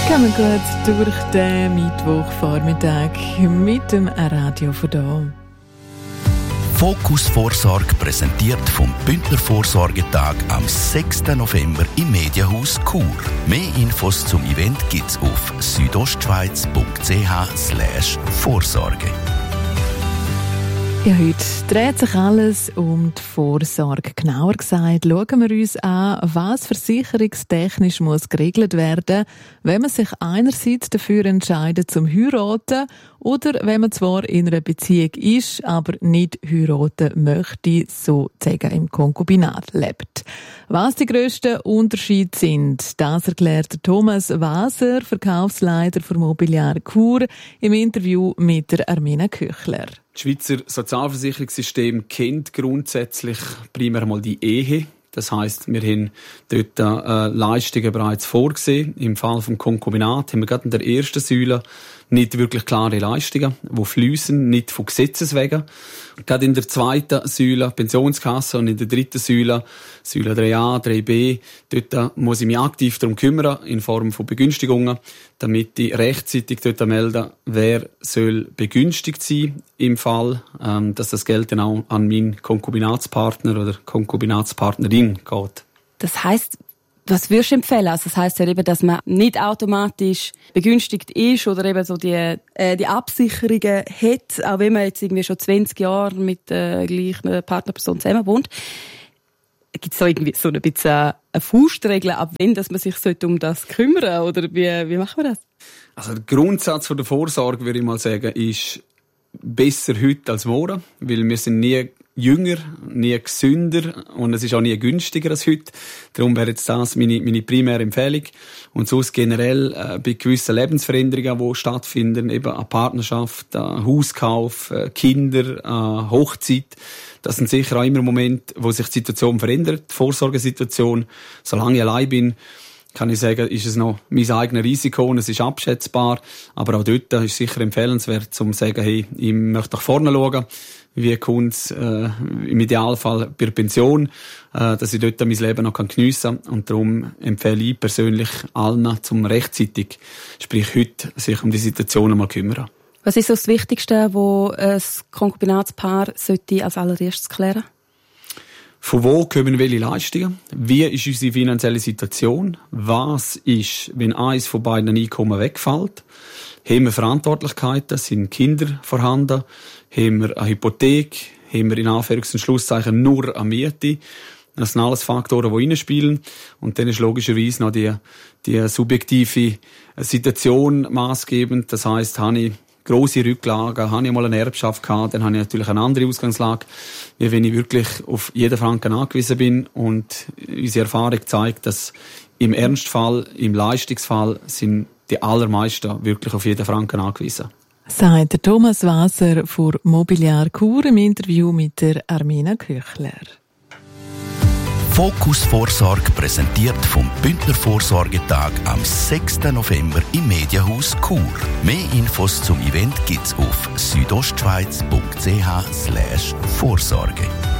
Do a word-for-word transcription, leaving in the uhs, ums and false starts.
Gehen wir gut durch den Mittwochvormittag mit dem Radio von da. Fokus Vorsorge präsentiert vom Bündner Vorsorgetag am sechsten November im Medienhaus Chur. Mehr Infos zum Event gibt's auf südostschweiz.ch slash Vorsorge. Ja, heute dreht sich alles um die Vorsorge. Genauer gesagt, schauen wir uns an, was versicherungstechnisch muss geregelt werden, wenn man sich einerseits dafür entscheidet, zum heiraten oder wenn man zwar in einer Beziehung ist, aber nicht heiraten möchte, sozusagen im Konkubinat lebt. Was die grössten Unterschiede sind, das erklärt Thomas Waser, Verkaufsleiter für Mobiliar Chur, im Interview mit der Armina Küchler. Das Schweizer Sozialversicherungssystem kennt grundsätzlich primär mal die Ehe. Das heisst, wir haben dort äh, Leistungen bereits vorgesehen. Im Fall vom Konkubinat haben wir gerade in der ersten Säule nicht wirklich klare Leistungen, die fliessen, nicht von Gesetzes wegen. Gerade in der zweiten Säule Pensionskasse und in der dritten Säule, Säule drei a, drei b, dort muss ich mich aktiv darum kümmern, in Form von Begünstigungen, damit ich rechtzeitig dort melden, wer soll begünstigt sein im Fall, ähm, dass das Geld dann auch an meinen Konkubinatspartner oder Konkubinatspartnerin geht. Das heisst, was würdest du empfehlen? Also das heisst ja eben, dass man nicht automatisch begünstigt ist oder eben so die, äh, die Absicherungen hat, auch wenn man jetzt irgendwie schon zwanzig Jahre mit der äh, gleichen Partnerperson zusammen wohnt. Gibt es da irgendwie so ein bisschen eine Faustregel, ab wann dass man sich um das kümmern sollte? Oder wie, wie machen wir das? Also der Grundsatz von der Vorsorge, würde ich mal sagen, ist besser heute als morgen, weil wir sind nie jünger, nie gesünder und es ist auch nie günstiger als heute. Darum wäre jetzt das meine, meine primäre Empfehlung. Und sonst generell äh, bei gewissen Lebensveränderungen, die stattfinden, eben eine Partnerschaft, ein Hauskauf, äh, Kinder, äh, Hochzeit, das sind sicher auch immer Momente, wo sich die Situation verändert, die Vorsorgesituation. Solange ich allein bin, kann ich sagen, ist es noch mein eigenes Risiko und es ist abschätzbar. Aber auch dort ist es sicher empfehlenswert, um zu sagen, hey, ich möchte nach vorne schauen, wie kommt es äh, im Idealfall bei der Pension, äh, dass ich dort mein Leben noch geniessen kann. Und darum empfehle ich persönlich allen, zum rechtzeitig, sprich heute, sich um die Situation einmal kümmern. Was ist so das Wichtigste, was ein Konkubinatspaar sollte als allererstes klären? Von wo kommen welche Leistungen? Wie ist unsere finanzielle Situation? Was ist, wenn eines von beiden Einkommen wegfällt? Haben wir Verantwortlichkeiten? Sind Kinder vorhanden? Haben wir eine Hypothek? Haben wir in Anführungs- und Schlusszeichen nur eine Miete? Das sind alles Faktoren, die reinspielen. Und dann ist logischerweise noch die, die subjektive Situation maßgebend. Das heisst, habe ich grosse Rücklagen, habe ich mal eine Erbschaft gehabt, dann habe ich natürlich eine andere Ausgangslage, wie wenn ich wirklich auf jeden Franken angewiesen bin. Und unsere Erfahrung zeigt, dass im Ernstfall, im Leistungsfall sind die allermeisten wirklich auf jeden Franken angewiesen. Sagt der Thomas Waser von Mobiliar Chur im Interview mit der Armina Küchler. Fokus Vorsorge präsentiert vom Bündner Vorsorgetag am sechsten November im Medienhaus Chur. Mehr Infos zum Event gibt's auf südostschweiz.ch slash Vorsorge.